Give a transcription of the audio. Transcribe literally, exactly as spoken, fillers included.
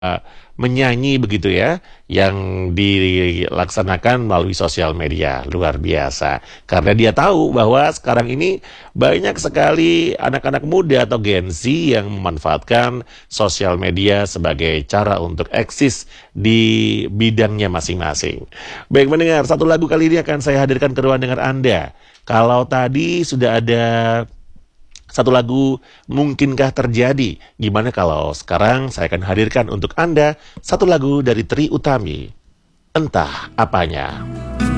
menyanyi begitu ya, yang dilaksanakan melalui sosial media. Luar biasa. Karena dia tahu bahwa sekarang ini banyak sekali anak-anak muda atau Gen Z yang memanfaatkan sosial media sebagai cara untuk eksis di bidangnya masing-masing. Baik mendengar, satu lagu kali ini akan saya hadirkan ke ruang dengar Anda. Kalau tadi sudah ada satu lagu Mungkinkah Terjadi, gimana kalau sekarang saya akan hadirkan untuk Anda satu lagu dari Trie Utami, Entah Apanya.